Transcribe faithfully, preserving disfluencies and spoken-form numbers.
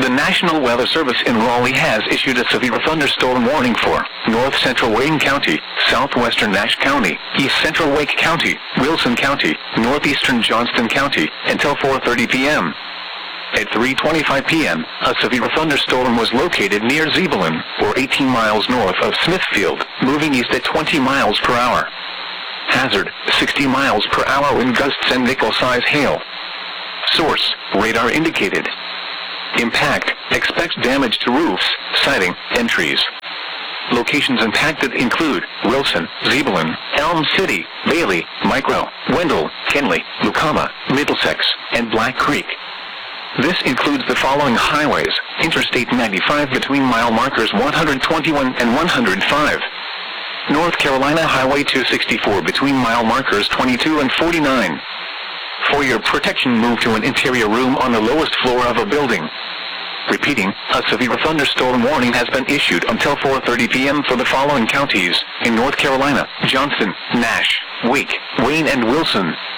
The National Weather Service in Raleigh has issued a severe thunderstorm warning for North Central Wayne County, Southwestern Nash County, East Central Wake County, Wilson County, Northeastern Johnston County, until four thirty p m At three twenty-five p m, a severe thunderstorm was located near Zebulon, or eighteen miles north of Smithfield, moving east at twenty miles per hour. Hazard, sixty miles per hour wind gusts and nickel-size hail. Source, radar indicated. Impact, expects damage to roofs, siding, and trees. Locations impacted include Wilson, Zebulon, Elm City, Bailey, Micro, Wendell, Kenly, Lucama, Middlesex, and Black Creek. This includes the following highways: Interstate ninety-five between mile markers one hundred twenty-one and one hundred five. North Carolina Highway two sixty-four between mile markers twenty-two and forty-nine. For your protection, move to an interior room on the lowest floor of a building. Repeating, a severe thunderstorm warning has been issued until four thirty p m for the following counties in North Carolina: Johnston, Nash, Wake, Wayne, and Wilson.